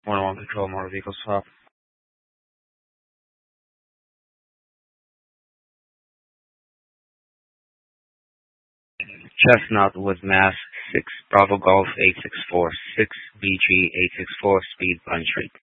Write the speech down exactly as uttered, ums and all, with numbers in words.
one oh one Patrol, Motor Vehicle Swap. Chestnut with mask six Bravo Golf eight six four six B G eight six four speed Bunch Street.